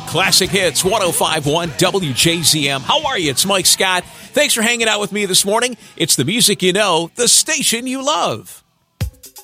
Classic Hits 105.1 WJZM. How are you? It's Mike Scott. Thanks for hanging out with me this morning. It's the music you know, the station you love.